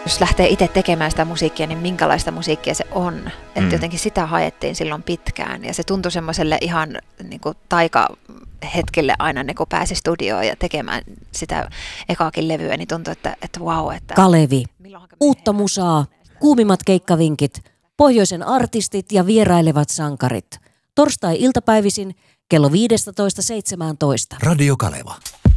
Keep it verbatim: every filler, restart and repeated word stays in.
jos lähtee itse tekemään sitä musiikkia, niin minkälaista musiikkia se on. Että mm. jotenkin sitä haettiin silloin pitkään ja se tuntui semmoiselle ihan niin kuin taikahetkelle aina, niin kun pääsi studioon ja tekemään sitä ekaakin levyä, niin tuntui, että, että vau. Että Kalevi, uutta musaa, kuumimmat keikkavinkit, pohjoisen artistit ja vierailevat sankarit. Torstai-iltapäivisin kello viisitoista seitsemäntoista. Radio Kaleva.